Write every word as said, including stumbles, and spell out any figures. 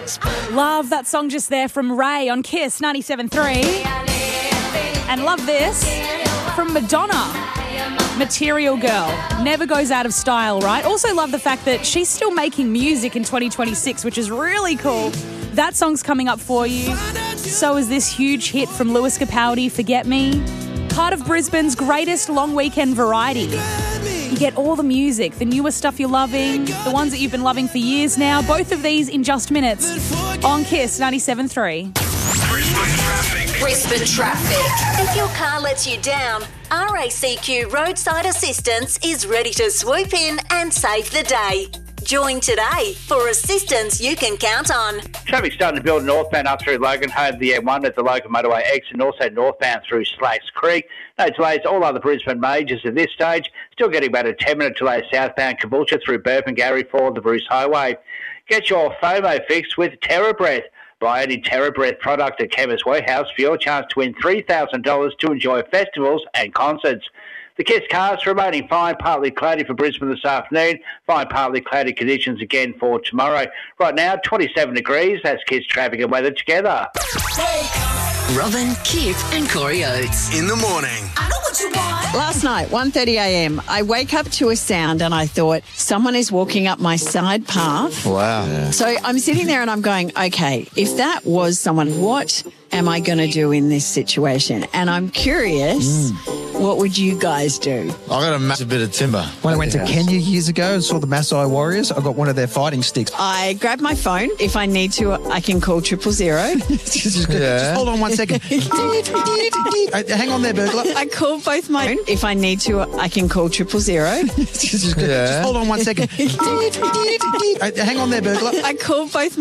Love that song just there from Ray on Kiss ninety-seven point three. And love this from Madonna. Material Girl. Never goes out of style, right? Also love the fact that she's still making music in twenty twenty-six, which is really cool. That song's coming up for you. So is this huge hit from Lewis Capaldi, Forget Me. Part of Brisbane's greatest long weekend variety. You get all the music, the newer stuff you're loving, the ones that you've been loving for years now. Both of these in just minutes on Kiss ninety-seven point three. Brisbane traffic. Brisbane traffic. If your car lets you down, R A C Q Roadside Assistance is ready to swoop in and save the day. Join today for assistance you can count on. Traffic starting to build northbound up through Logan, home the M one at the Logan Motorway exit, and also northbound through Slacks Creek. No delays, all other Brisbane majors at this stage. Still getting about a ten minute delay southbound Caboolture through Burpengary for the Bruce Highway. Get your FOMO fixed with TerraBreath. Buy any TerraBreath product at Chemist Warehouse for your chance to win three thousand dollars to enjoy festivals and concerts. The Kiss cars remaining fine, partly cloudy for Brisbane this afternoon. Fine, partly cloudy conditions again for tomorrow. Right now, twenty-seven degrees. That's Kiss traffic and weather together. Robin, Kip and Corey Oates. In the morning. I know what you want. Last night, one thirty a m, I wake up to a sound and I thought, someone is walking up my side path. Wow. Yeah. So I'm sitting there and I'm going, okay, if that was someone, what am I going to do in this situation? And I'm curious, mm. what would you guys do? I got a massive bit of timber. When I went to Kenya years ago and saw the Maasai Warriors, I got one of their fighting sticks. I grab my phone. If I need to, I can call triple zero. just, yeah. just hold on one second. Hang on there, burglar. I call both my phone. If I need to, I can call triple zero. just, yeah. just hold on one second. Hang on there, burglar. I call both